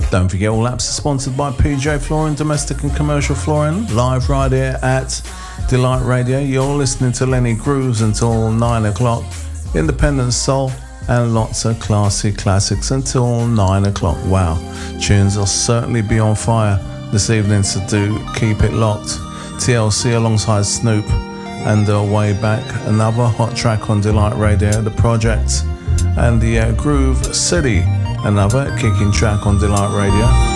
Don't forget, all apps are sponsored by PJ Flooring, domestic and commercial flooring, live right here at Delight Radio. You're listening to Lenny Grooves until 9 o'clock, independent soul, and lots of classy classics until 9 o'clock. Wow, tunes will certainly be on fire this evening, so do keep it locked. TLC alongside Snoop and Way Back, another hot track on Delight Radio, The Project, and the Groove City, another kicking track on Delight Radio.